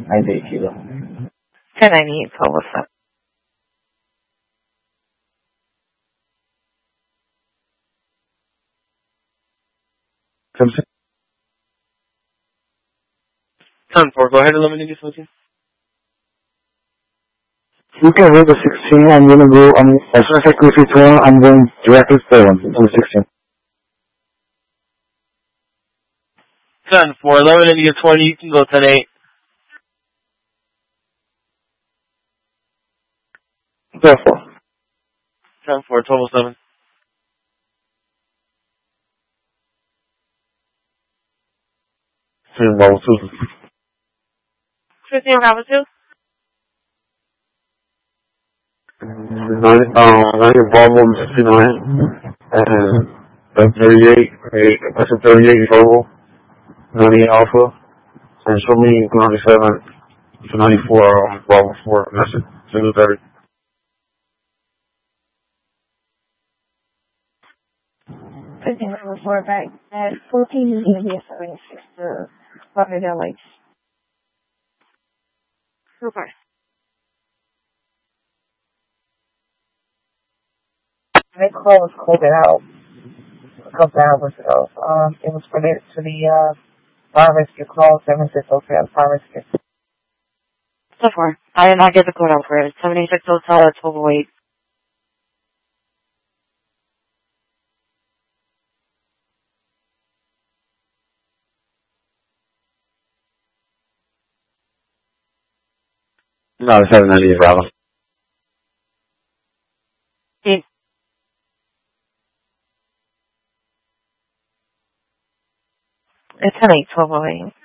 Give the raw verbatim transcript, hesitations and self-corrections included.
nine eight kilo. ten ninety-eight, twelve oh seven. ten four, go ahead and let me know your solution. You can hold the sixteen, I'm gonna go, I'm, as soon as I go to twelve, I'm going directly to one, on the sixteen. ten four, let me know your twenty, you can go ten eight. ten four. ten four, twelve oh seven. fifteen Bravo two. fifteen Bravo two? Nine, uh, nine Bravo sixty-nine, and then thirty-eight, eight, that's a thirty-eight Bravo, ninety-eight Alpha, and show me ninety-seven to ninety-four, um, Bravo four, and that's it, single thirty. fifteen Bravo four back at fourteen is going to be a seventy-six to Lauderdale Lakes. Okay. They closed, closed it out a couple hours ago. Um, it was for the, to the, uh, fire rescue call, seven six oh three, fire rescue. So far, I did not get the code out for it. seventy-six Hotel at twelve oh eight. No, it's seven ninety-eight Bravo. It's ten eight, twelve oh eight.